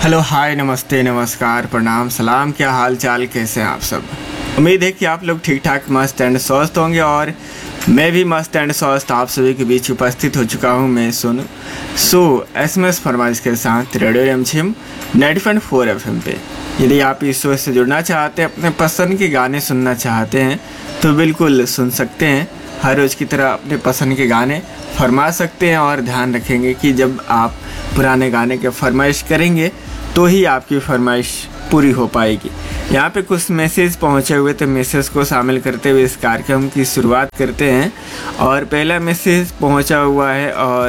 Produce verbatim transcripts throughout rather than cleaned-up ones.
Hello, हाय, नमस्ते, नमस्कार, प्रणाम, सलाम। क्या हाल चाल, कैसे हैं आप सब? उम्मीद है कि आप लोग ठीक ठाक मस्त एंड स्वस्थ होंगे और मैं भी मस्त एंड स्वस्थ आप सभी के बीच उपस्थित हो चुका हूं। मैं सोनू सो एस एम एस फरमाइश के साथ रेडियो रिमझिम ninety point four F M पे। यदि आप इस शो से जुड़ना चाहते हैं, अपने पसंद के गाने सुनना चाहते हैं तो बिल्कुल सुन सकते हैं। हर रोज़ की तरह अपने पसंद के गाने फरमा सकते हैं और ध्यान रखेंगे कि जब आप पुराने गाने के फरमाइश करेंगे तो ही आपकी फरमाइश पूरी हो पाएगी। यहाँ पे कुछ मैसेज पहुँचे हुए तो मैसेज को शामिल करते हुए इस कार्यक्रम की शुरुआत करते हैं। और पहला मैसेज पहुँचा हुआ है और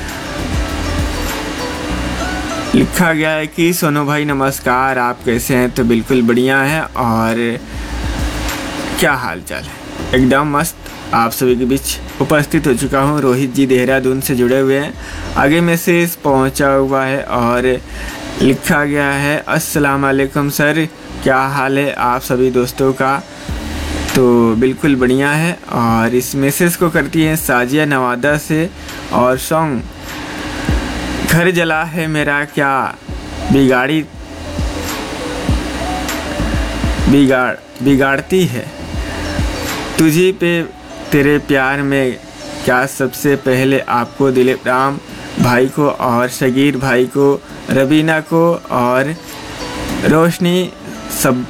लिखा गया है कि सोनू भाई नमस्कार, आप कैसे हैं? तो बिल्कुल बढ़िया है। और क्या हाल चाल है? एकदम मस्त आप सभी के बीच उपस्थित हो चुका हूँ। रोहित जी देहरादून से जुड़े हुए हैं। आगे मैसेज पहुँचा हुआ है और लिखा गया है अस्सलाम वालेकुम सर, क्या हाल है आप सभी दोस्तों का? तो बिल्कुल बढ़िया है। और इस मैसेज को करती हैं साजिया नवादा से और सॉन्ग घर जला है मेरा क्या बिगाड़ी बिगाड़ बिगाड़ती है तुझे पे तेरे प्यार में क्या। सबसे पहले आपको दिलीप राम भाई को और शगीर भाई को, रबीना को और रोशनी सब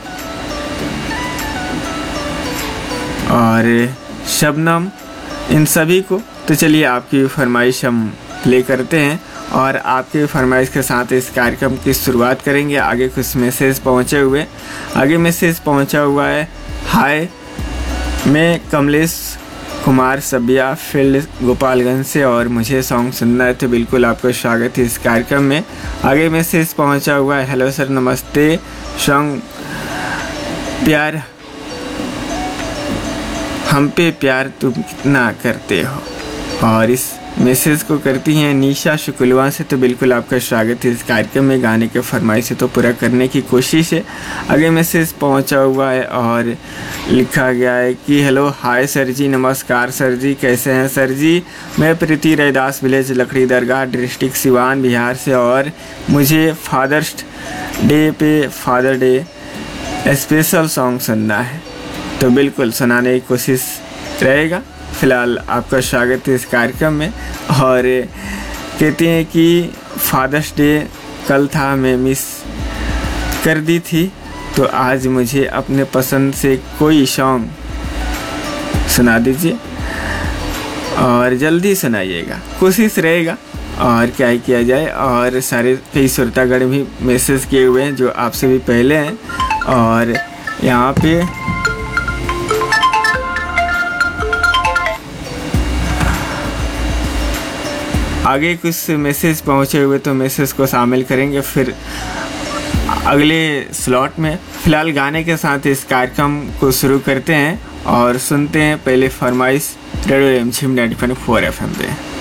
और शबनम, इन सभी को। तो चलिए आपकी फरमाइश हम प्ले करते हैं और आपके फरमाइश के साथ इस कार्यक्रम की शुरुआत करेंगे। आगे कुछ मैसेज पहुँचे हुए आगे मैसेज पहुँचा हुआ है। हाय, मैं कमलेश कुमार सबिया फील्ड गोपालगंज से और मुझे सॉन्ग सुनना है। तो बिल्कुल आपका स्वागत है इस कार्यक्रम में। आगे मैसेज पहुंचा हुआ है। हेलो सर नमस्ते, सॉन्ग प्यार हम पे प्यार तुम कितना करते हो। और इस मैसेज को करती हैं निशा शुक्लवा से। तो बिल्कुल आपका स्वागत है इस कार्यक्रम में। गाने के फरमाइश से तो पूरा करने की कोशिश है। आगे मैसेज पहुंचा हुआ है और लिखा गया है कि हेलो हाय सर जी, नमस्कार सर जी, कैसे हैं सर जी? मैं प्रीति रैदास विलेज लकड़ी दरगाह डिस्ट्रिक्ट सिवान बिहार से और मुझे फादर्स डे पे फादर डे स्पेशल सॉन्ग सुनना है। तो बिल्कुल सुनाने की कोशिश रहेगा। फ़िलहाल आपका स्वागत है इस कार्यक्रम में। और कहते हैं कि फादर्स डे कल था, मैं मिस कर दी थी, तो आज मुझे अपने पसंद से कोई सॉन्ग सुना दीजिए और जल्दी सुनाइएगा, कोशिश रहेगा। और क्या ही किया जाए। और सारे कई श्रोतागण भी मैसेज किए हुए हैं जो आपसे भी पहले हैं। और यहाँ पे आगे कुछ मैसेज पहुँचे हुए तो मैसेज को शामिल करेंगे फिर अगले स्लॉट में। फ़िलहाल गाने के साथ इस कार्यक्रम को शुरू करते हैं और सुनते हैं पहले फरमाइश रेडियो रिमझिम ninety point four F M पे।